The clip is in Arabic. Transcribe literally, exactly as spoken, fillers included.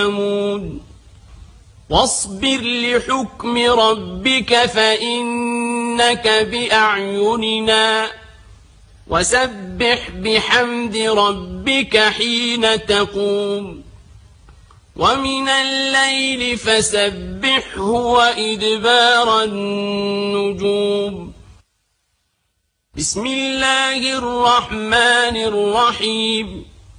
واصبر لحكم ربك فإنك بأعيننا وسبح بحمد ربك حين تقوم ومن الليل فسبحه وإدبار النجوم. بسم الله الرحمن الرحيم.